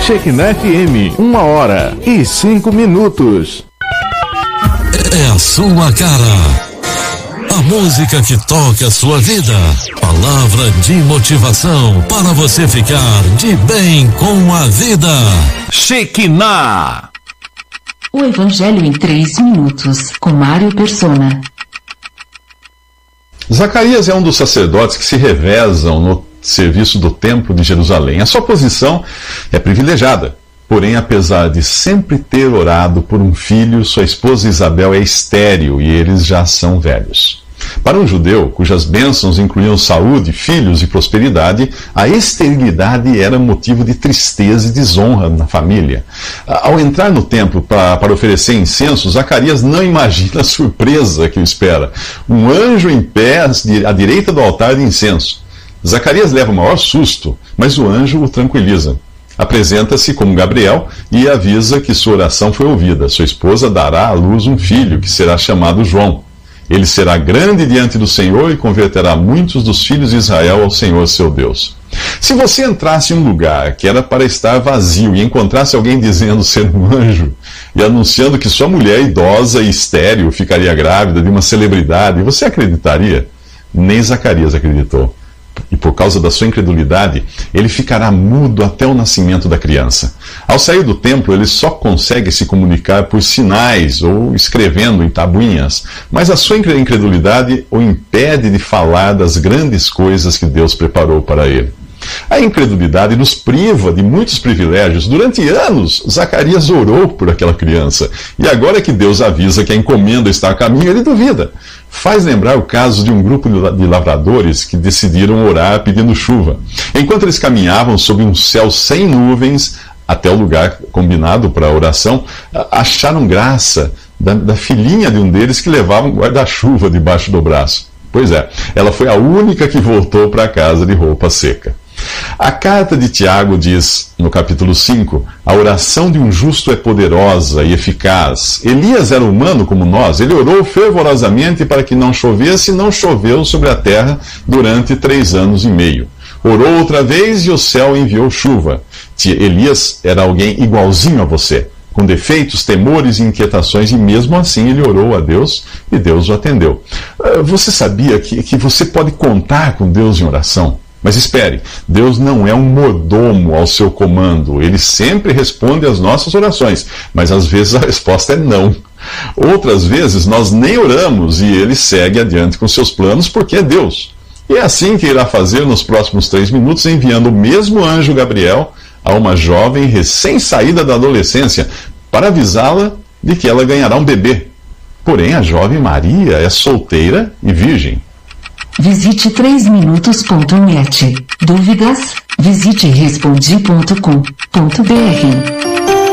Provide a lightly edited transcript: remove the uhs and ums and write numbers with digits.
Shekinah FM, 1h05. É a sua cara. A música que toca a sua vida. Palavra de motivação para você ficar de bem com a vida. Shekinah. O Evangelho em 3 minutos, com Mário Persona. Zacarias é um dos sacerdotes que se revezam no serviço do Templo de Jerusalém. A sua posição é privilegiada. Porém, apesar de sempre ter orado por um filho, sua esposa Isabel é estéril e eles já são velhos. Para um judeu, cujas bênçãos incluíam saúde, filhos e prosperidade, a esterilidade era motivo de tristeza e desonra na família. Ao entrar no templo para oferecer incenso, Zacarias não imagina a surpresa que o espera. Um anjo em pé à direita do altar de incenso. Zacarias leva o maior susto, mas o anjo o tranquiliza. Apresenta-se como Gabriel e avisa que sua oração foi ouvida. Sua esposa dará à luz um filho, que será chamado João. Ele será grande diante do Senhor e converterá muitos dos filhos de Israel ao Senhor seu Deus. Se você entrasse em um lugar que era para estar vazio e encontrasse alguém dizendo ser um anjo e anunciando que sua mulher idosa e estéril ficaria grávida de uma celebridade, você acreditaria? Nem Zacarias acreditou. E por causa da sua incredulidade, ele ficará mudo até o nascimento da criança. Ao sair do templo, ele só consegue se comunicar por sinais ou escrevendo em tabuinhas, mas a sua incredulidade o impede de falar das grandes coisas que Deus preparou para ele. A incredulidade nos priva de muitos privilégios. Durante anos, Zacarias orou por aquela criança. E agora que Deus avisa que a encomenda está a caminho, ele duvida. Faz lembrar o caso de um grupo de lavradores que decidiram orar pedindo chuva. Enquanto eles caminhavam sob um céu sem nuvens até o lugar combinado para a oração, acharam graça da filhinha de um deles que levava um guarda-chuva debaixo do braço. Pois é, ela foi a única que voltou para casa de roupa seca. A carta de Tiago diz, no capítulo 5, a oração de um justo é poderosa e eficaz. Elias era humano como nós, ele orou fervorosamente para que não chovesse, e não choveu sobre a terra durante 3 anos e meio. Orou outra vez e o céu enviou chuva. Elias era alguém igualzinho a você, com defeitos, temores e inquietações, e mesmo assim ele orou a Deus e Deus o atendeu. Você sabia que você pode contar com Deus em oração? Mas espere, Deus não é um mordomo ao seu comando. Ele sempre responde às nossas orações, mas às vezes a resposta é não. Outras vezes nós nem oramos e ele segue adiante com seus planos porque é Deus. E é assim que irá fazer nos próximos 3 minutos, enviando o mesmo anjo Gabriel a uma jovem recém-saída da adolescência para avisá-la de que ela ganhará um bebê. Porém, a jovem Maria é solteira e virgem. Visite 3minutos.net. Dúvidas? Visite respondi.com.br.